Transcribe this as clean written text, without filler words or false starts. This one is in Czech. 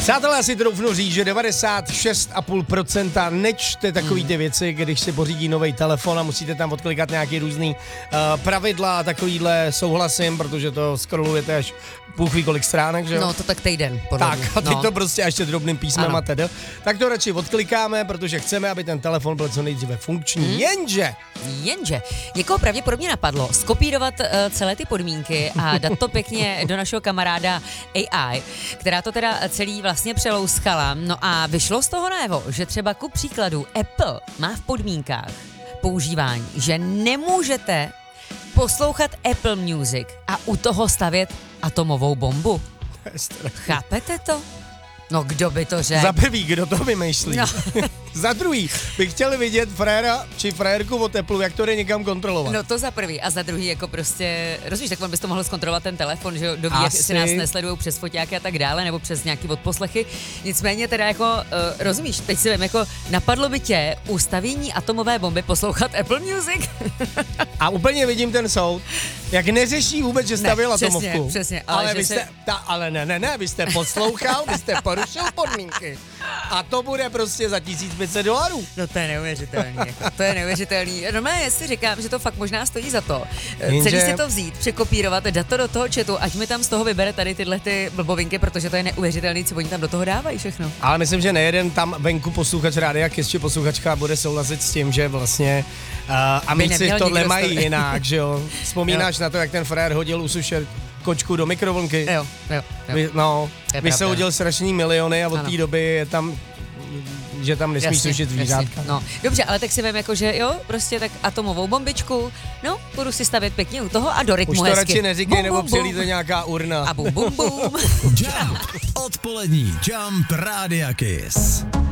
Přátelé, já si troufnu říct, že 96,5% nečte takový ty věci, když si pořídí nový telefon a musíte tam odklikat nějaký různý pravidla a takovýhle souhlasím, protože to scrollujete až Bůh ví kolik stránek, že jo? No, to tak týden. Tak, a teď to prostě ještě drobným písmem a teda. Tak to radši odklikáme, protože chceme, aby ten telefon byl co nejdříve funkční. Jenže, někoho pravděpodobně napadlo skopírovat celé ty podmínky a dát to pěkně do našeho kamaráda AI, která to teda celý vlastně přelouskala. No a vyšlo z toho najevo, že třeba ku příkladu Apple má v podmínkách používání, že nemůžete poslouchat Apple Music a u toho stavět atomovou bombu. Chápete to? No, kdo by to řekl? Za prvý, kdo to vymýšlí? No. Za druhý, bych chtěl vidět fréra či frérku od Apple, jak to jde někam kontrolovat. No to za prvý. A za druhý, jako prostě, rozumíš, tak on bys to mohl zkontrolovat ten telefon, že jo, doví, jak si nás nesledují přes foťáky a tak dále, nebo přes nějaký odposlechy. Nicméně teda jako, rozumíš, teď si vím, jako napadlo by tě ustavění atomové bomby poslouchat Apple Music? A úplně vidím ten soud, jak neřeší vůbec, že stavěl atomovku. Přesně. Ale vy jste poslouchal, vy jste porušil podmínky. A to bude prostě za $1500. No to je neuvěřitelný, jako, to je neuvěřitelný. Normálně si říkám, že to fakt možná stojí za to. Celý si to vzít, překopírovat, dát to do toho chatu, ať mi tam z toho vybere tady tyhle ty blbovinky, protože to je neuvěřitelný, co oni tam do toho dávají všechno. Ale myslím, že nejeden tam venku posluchač Rádia Kiss či posluchačka bude souhlasit s tím, že vlastně amici tohle mají jinak, že jo? Vzpomínáš na to, jak ten frér hodil usušer kočku do mikrovlnky? Jo. Vysoudil strašný miliony a od té doby je tam, že tam nesmíš sušit zvířátka. No, dobře, ale tak si vím, jako, že jo, prostě tak atomovou bombičku, no, budu si stavět pěkně u toho a do rytmu hezky. Už to radši neříkej, nebo přilíte nějaká urna. A bum, bum, bum. Jump, odpolední Jump Rádia Kiss.